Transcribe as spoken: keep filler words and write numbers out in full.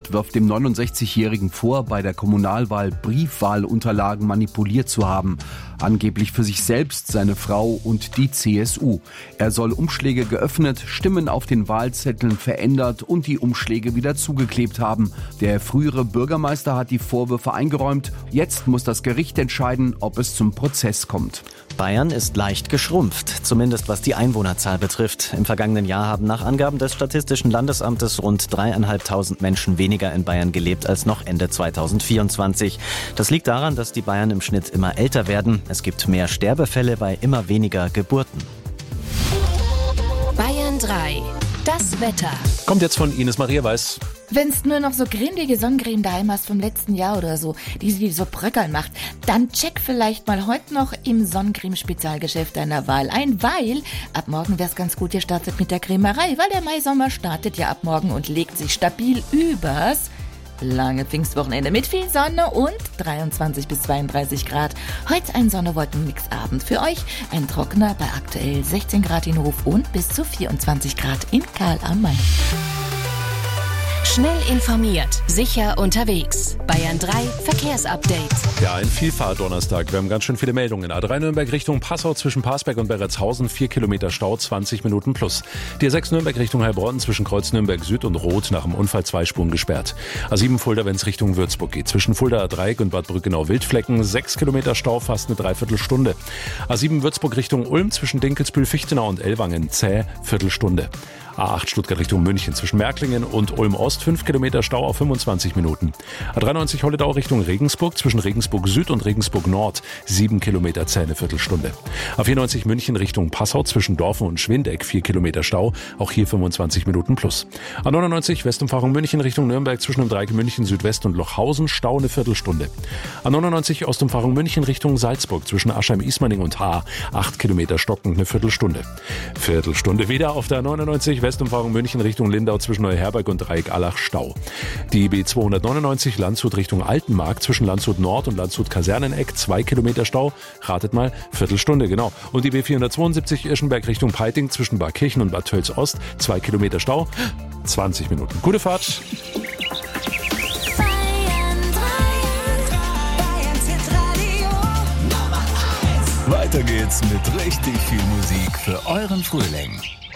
Gericht wirft dem neunundsechzigjährigen vor, bei der Kommunalwahl Briefwahlunterlagen manipuliert zu haben. Angeblich für sich selbst, seine Frau und die C S U. Er soll Umschläge geöffnet, Stimmen auf den Wahlzetteln verändert und die Umschläge wieder zugeklebt haben. Der frühere Bürgermeister hat die Vorwürfe eingeräumt. Jetzt muss das Gericht entscheiden, ob es zum Prozess kommt. Bayern ist leicht geschrumpft, zumindest was die Einwohnerzahl betrifft. Im vergangenen Jahr haben nach Angaben des Statistischen Landesamtes rund dreieinhalbtausend Menschen weniger in Bayern gelebt als noch Ende zweitausendvierundzwanzig. Das liegt daran, dass die Bayern im Schnitt immer älter werden. Es gibt mehr Sterbefälle bei immer weniger Geburten. Bayern drei. Das Wetter. Kommt jetzt von Ines Maria Weiß. Wenn's nur noch so grindige Sonnencreme daheim hast vom letzten Jahr oder so, die sie so bröckeln macht, dann check vielleicht mal heute noch im Sonnencreme-Spezialgeschäft deiner Wahl ein, weil ab morgen wär's ganz gut gestartet mit der Cremerei, weil der Maisommer startet ja ab morgen und legt sich stabil übers lange Pfingstwochenende mit viel Sonne und dreiundzwanzig bis zweiunddreißig Grad. Heute ein Sonne-Wolken-Mix-Abend für euch. Ein trockener bei aktuell sechzehn Grad in Hof und bis zu vierundzwanzig Grad in Karl am Main. Schnell informiert, sicher unterwegs. Bayern drei Verkehrsupdate. Ja, ein Vielfahrt-Donnerstag. Wir haben ganz schön viele Meldungen. A drei Nürnberg Richtung Passau zwischen Parsberg und Beretshausen, vier Kilometer Stau, zwanzig Minuten plus. D R sechs Nürnberg Richtung Heilbronn zwischen Kreuz Nürnberg Süd und Roth nach dem Unfall zwei Spuren gesperrt. A sieben Fulda, wenn es Richtung Würzburg geht. Zwischen Fulda A Dreieck und Bad Brückenau-Wildflecken, sechs Kilometer Stau, fast eine Dreiviertelstunde. A sieben Würzburg Richtung Ulm zwischen Dinkelsbühl-Fichtenau und Ellwangen, zäh, Viertelstunde. A acht Stuttgart Richtung München zwischen Märklingen und Ulm-Ost, fünf Kilometer Stau auf fünfundzwanzig Minuten. A dreiundneunzig Holledau Richtung Regensburg zwischen Regensburg Süd und Regensburg Nord, sieben Kilometer zäh, eine Viertelstunde. A vierundneunzig München Richtung Passau zwischen Dorfen und Schwindeck, vier Kilometer Stau, auch hier fünfundzwanzig Minuten plus. A neunundneunzig Westumfahrung München Richtung Nürnberg zwischen dem Dreieck München Südwest und Lochhausen, Stau eine Viertelstunde. A neunundneunzig Ostumfahrung München Richtung Salzburg zwischen Aschheim-Ismaning und Haar, acht Kilometer stockend, eine Viertelstunde. Viertelstunde wieder auf der neunundneunzig Westumfahrung München Richtung Lindau zwischen Neuherberg und Dreieck-Allach, Stau. Die B zweihundertneunundneunzig Landshut Richtung Altenmarkt zwischen Landshut Nord und Landshut Kaserneneck, zwei Kilometer Stau, ratet mal, Viertelstunde, genau. Und die B vierhundertzweiundsiebzig Irschenberg Richtung Peiting zwischen Barkirchen und Bad Tölz Ost, zwei Kilometer Stau, zwanzig Minuten. Gute Fahrt. Weiter geht's mit richtig viel Musik für euren Frühling.